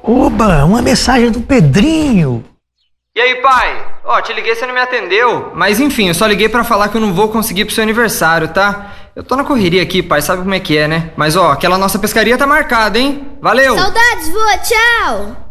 Oba, uma mensagem do Pedrinho. E aí, pai? Ó, te liguei, você não me atendeu. Mas enfim, eu só liguei pra falar que eu não vou conseguir pro seu aniversário, tá? Eu tô na correria aqui, pai, sabe como é que é, né? Mas ó, aquela nossa pescaria tá marcada, hein? Valeu! Saudades, vô, tchau!